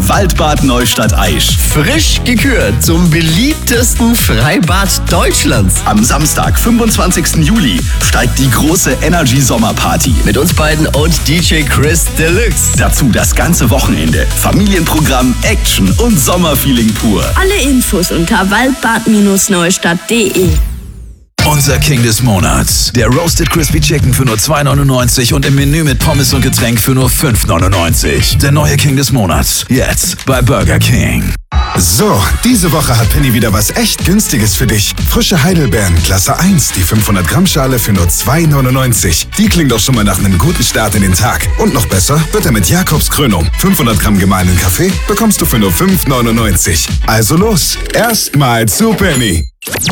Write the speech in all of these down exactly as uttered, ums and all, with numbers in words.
Waldbad Neustadt-Aisch. Frisch gekürt zum beliebtesten Freibad Deutschlands. Am Samstag, fünfundzwanzigsten Juli, steigt die große Energy-Sommerparty. Mit uns beiden und D J Chris Deluxe. Dazu das ganze Wochenende. Familienprogramm, Action und Sommerfeeling pur. Alle Infos unter waldbad neustadt punkt de. Unser King des Monats. Der Roasted Crispy Chicken für nur zwei neunundneunzig und im Menü mit Pommes und Getränk für nur fünf neunundneunzig. Der neue King des Monats. Jetzt bei Burger King. So, diese Woche hat Penny wieder was echt Günstiges für dich. Frische Heidelbeeren, Klasse eins, die fünfhundert Gramm Schale für nur zwei neunundneunzig. Die klingt doch schon mal nach einem guten Start in den Tag. Und noch besser wird er mit Jakobskrönung. fünfhundert Gramm gemahlenen Kaffee bekommst du für nur fünf neunundneunzig. Also los, erstmal zu Penny.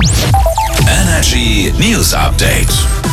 Energy News Update.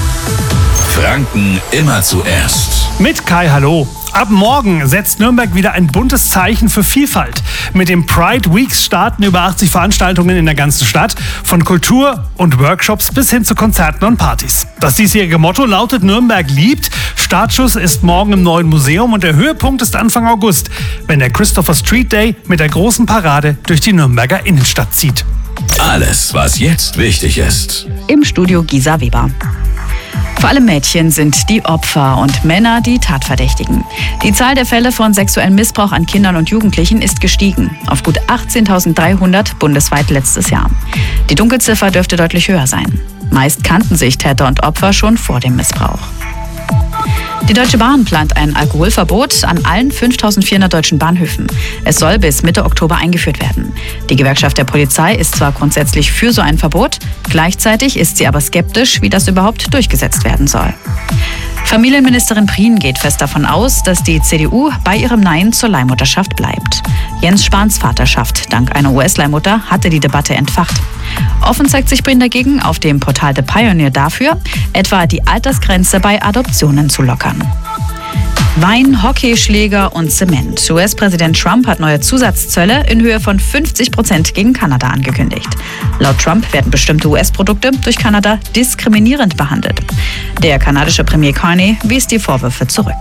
Franken immer zuerst. Mit Kai, hallo. Ab morgen setzt Nürnberg wieder ein buntes Zeichen für Vielfalt. Mit dem Pride Weeks starten über achtzig Veranstaltungen in der ganzen Stadt, von Kultur und Workshops bis hin zu Konzerten und Partys. Das diesjährige Motto lautet Nürnberg liebt. Startschuss ist morgen im neuen Museum und der Höhepunkt ist Anfang August, wenn der Christopher Street Day mit der großen Parade durch die Nürnberger Innenstadt zieht. Alles, was jetzt wichtig ist. Im Studio Gisa Weber. Vor allem Mädchen sind die Opfer und Männer die Tatverdächtigen. Die Zahl der Fälle von sexuellem Missbrauch an Kindern und Jugendlichen ist gestiegen auf gut achtzehntausenddreihundert bundesweit letztes Jahr. Die Dunkelziffer dürfte deutlich höher sein. Meist kannten sich Täter und Opfer schon vor dem Missbrauch. Die Deutsche Bahn plant ein Alkoholverbot an allen fünftausendvierhundert deutschen Bahnhöfen. Es soll bis Mitte Oktober eingeführt werden. Die Gewerkschaft der Polizei ist zwar grundsätzlich für so ein Verbot, gleichzeitig ist sie aber skeptisch, wie das überhaupt durchgesetzt werden soll. Familienministerin Prien geht fest davon aus, dass die C D U bei ihrem Nein zur Leihmutterschaft bleibt. Jens Spahns Vaterschaft dank einer U S-Leihmutter hatte die Debatte entfacht. Offen zeigt sich Prien dagegen auf dem Portal The Pioneer dafür, etwa die Altersgrenze bei Adoptionen zu lockern. Wein, Hockeyschläger und Zement. U S-Präsident Trump hat neue Zusatzzölle in Höhe von fünfzig Prozent gegen Kanada angekündigt. Laut Trump werden bestimmte U S-Produkte durch Kanada diskriminierend behandelt. Der kanadische Premier Carney wies die Vorwürfe zurück.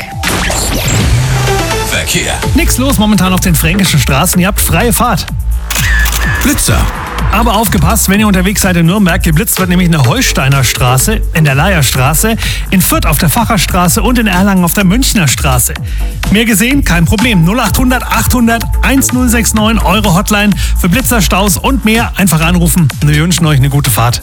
Verkehr. Nix los momentan auf den fränkischen Straßen, ihr habt freie Fahrt. Blitzer. Aber aufgepasst, wenn ihr unterwegs seid in Nürnberg, geblitzt wird nämlich in der Holsteiner Straße, in der Leierstraße, in Fürth auf der Facherstraße und in Erlangen auf der Münchner Straße. Mehr gesehen? Kein Problem. null achthundert achthundert eintausendneun eure Hotline für Blitzer, Staus und mehr. Einfach anrufen. Wir wünschen euch eine gute Fahrt.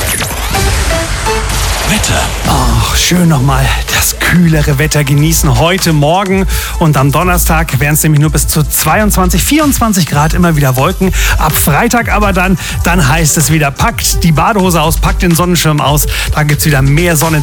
Wetter. Ach, schön nochmal das kühlere Wetter genießen heute Morgen und am Donnerstag werden es nämlich nur bis zu zweiundzwanzig, vierundzwanzig Grad, immer wieder Wolken. Ab Freitag aber dann, dann heißt es wieder, packt die Badehose aus, packt den Sonnenschirm aus, dann gibt's wieder mehr Sonne.